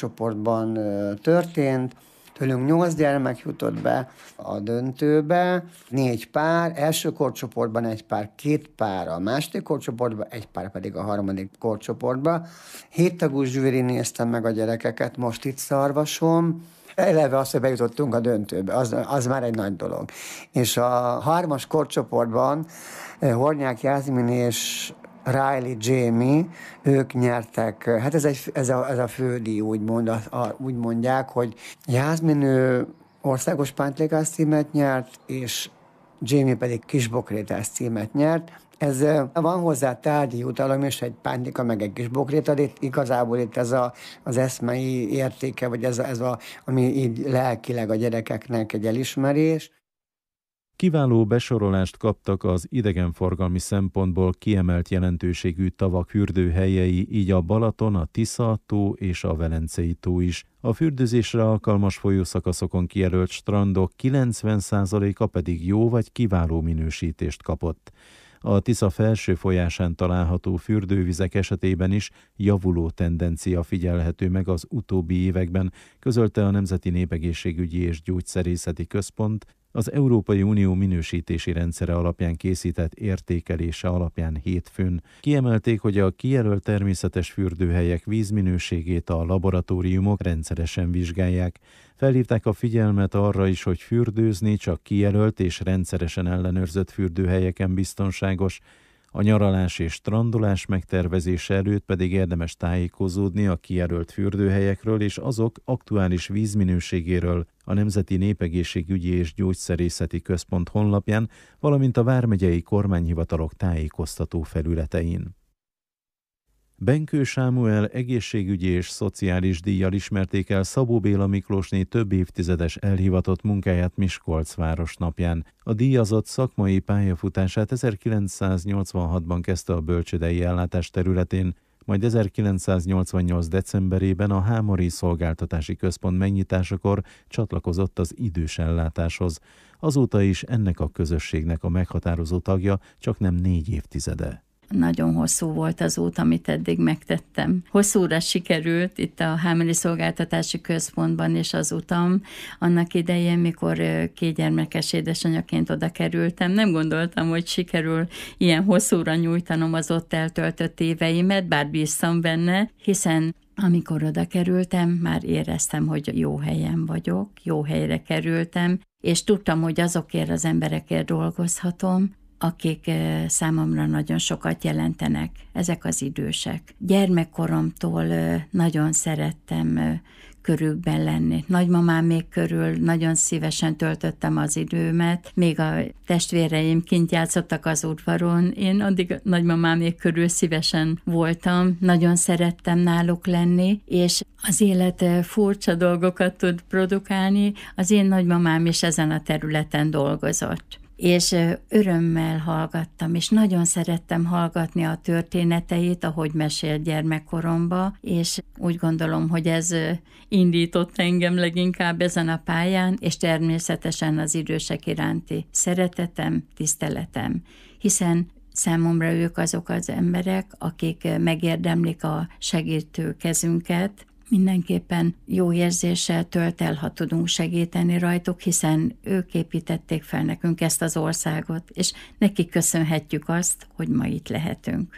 korcsoportban történt. Tőlünk 8 gyermek jutott be a döntőbe, 4 pár, első korcsoportban 1 pár, 2 pár a második korcsoportban, 1 pár pedig a harmadik korcsoportban. 7 tagú zsűri néztem meg a gyerekeket most itt Szarvason. Eleve azt, hogy bejutottunk a döntőbe, az már egy nagy dolog. És a 3-as korcsoportban Hornyák Jászmin és Riley Jamie, ők nyertek, hát ez a fődíj, úgy mondják, hogy Jászmin ő országos pántlikás címet nyert, és Jamie pedig kisbokrétás címet nyert. Van hozzá tárgyi jutalom, és egy pántlika, meg egy kisbokréta, de igazából itt ez az eszmei értéke, vagy ami így lelkileg a gyerekeknek egy elismerés. Kiváló besorolást kaptak az idegenforgalmi szempontból kiemelt jelentőségű tavak fürdőhelyei, így a Balaton, a Tisza-tó és a Velencei tó is. A fürdőzésre alkalmas folyószakaszokon kijelölt strandok 90%-a pedig jó vagy kiváló minősítést kapott. A Tisza felső folyásán található fürdővizek esetében is javuló tendencia figyelhető meg az utóbbi években, közölte a Nemzeti Népegészségügyi és Gyógyszerészeti Központ az Európai Unió minősítési rendszere alapján készített értékelése alapján hétfőn. Kiemelték, hogy a kijelölt természetes fürdőhelyek vízminőségét a laboratóriumok rendszeresen vizsgálják. Felhívták a figyelmet arra is, hogy fürdőzni csak kijelölt és rendszeresen ellenőrzött fürdőhelyeken biztonságos, a nyaralás és strandolás megtervezése előtt pedig érdemes tájékozódni a kijelölt fürdőhelyekről és azok aktuális vízminőségéről a Nemzeti Népegészségügyi és Gyógyszerészeti Központ honlapján, valamint a vármegyei kormányhivatalok tájékoztató felületein. Benkő Sámuel egészségügyi és szociális díjjal ismerték el Szabó Béla Miklósné több évtizedes elhivatott munkáját Miskolc városnapján. A díjazott szakmai pályafutását 1986-ban kezdte a bölcsődei ellátás területén, majd 1988. decemberében a Hámori Szolgáltatási Központ megnyitásakor csatlakozott az idős ellátáshoz. Azóta is ennek a közösségnek a meghatározó tagja, csaknem 4 évtizede. Nagyon hosszú volt az út, amit eddig megtettem. Hosszúra sikerült itt a Hámori Szolgáltatási Központban is az utam. Annak idején, mikor 2 gyermekes édesanyaként oda kerültem, nem gondoltam, hogy sikerül ilyen hosszúra nyújtanom az ott eltöltött éveimet, bár bíztam benne, hiszen amikor oda kerültem, már éreztem, hogy jó helyen vagyok, jó helyre kerültem, és tudtam, hogy azokért az emberekért dolgozhatom, akik számomra nagyon sokat jelentenek, ezek az idősek. Gyermekkoromtól nagyon szerettem körükben lenni. Nagymamám még körül nagyon szívesen töltöttem az időmet, még a testvéreim kint játszottak az udvaron, én addig nagymamám még körül szívesen voltam, nagyon szerettem náluk lenni, és az élet furcsa dolgokat tud produkálni, az én nagymamám is ezen a területen dolgozott. És örömmel hallgattam, és nagyon szerettem hallgatni a történeteit, ahogy mesélt gyermekkoromba, és úgy gondolom, hogy ez indított engem leginkább ezen a pályán, és természetesen az idősek iránti szeretetem, tiszteletem, hiszen számomra ők azok az emberek, akik megérdemlik a segítő kezünket. Mindenképpen jó érzéssel tölt el, ha tudunk segíteni rajtuk, hiszen ők építették fel nekünk ezt az országot, és nekik köszönhetjük azt, hogy ma itt lehetünk.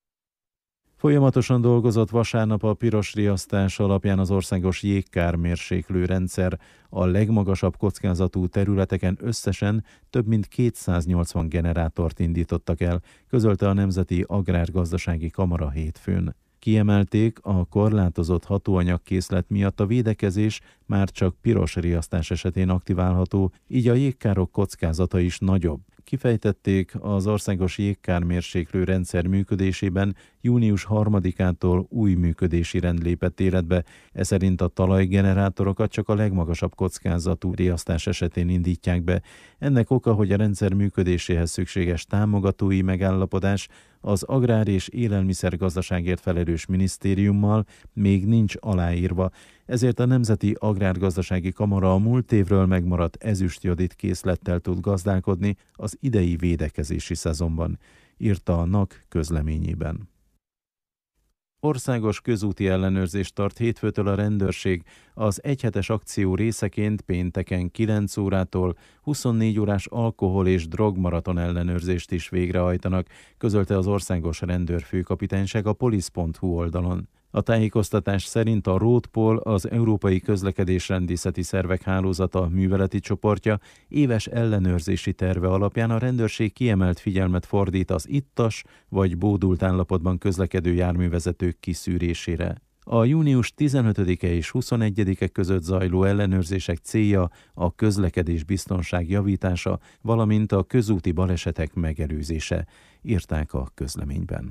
Folyamatosan dolgozott vasárnap a piros riasztás alapján az országos jégkármérséklő rendszer. A legmagasabb kockázatú területeken összesen több mint 280 generátort indítottak el, közölte a Nemzeti Agrárgazdasági Kamara hétfőn. Kiemelték, a korlátozott hatóanyagkészlet miatt a védekezés már csak piros riasztás esetén aktiválható, így a jégkárok kockázata is nagyobb. Kifejtették, az országos jégkármérséklő rendszer működésében június 3-ától új működési rend lépett életbe, szerint a talajgenerátorokat csak a legmagasabb kockázatú riasztás esetén indítják be. Ennek oka, hogy a rendszer működéséhez szükséges támogatói megállapodás az Agrár- és Élelmiszergazdaságért felelős minisztériummal még nincs aláírva, ezért a Nemzeti Agrárgazdasági Kamara a múlt évről megmaradt ezüstjodit készlettel tud gazdálkodni az idei védekezési szezonban, írta a NAK közleményében. Országos közúti ellenőrzést tart hétfőtől a rendőrség. Az egyhetes akció részeként pénteken 9 órától 24 órás alkohol- és drogmaraton ellenőrzést is végrehajtanak, közölte az Országos Rendőrfőkapitányság a polisz.hu oldalon. A tájékoztatás szerint a Roadpol, az Európai Közlekedésrendészeti Szervek Hálózata műveleti csoportja éves ellenőrzési terve alapján a rendőrség kiemelt figyelmet fordít az ittas vagy bódult állapotban közlekedő járművezetők kiszűrésére. A június 15-e és 21-e között zajló ellenőrzések célja a közlekedés biztonság javítása, valamint a közúti balesetek megelőzése, írták a közleményben.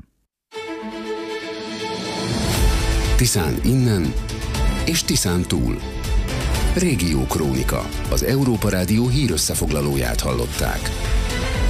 Tiszán innen és Tiszán túl. Régió Krónika, az Európa Rádió hírösszefoglalóját hallották.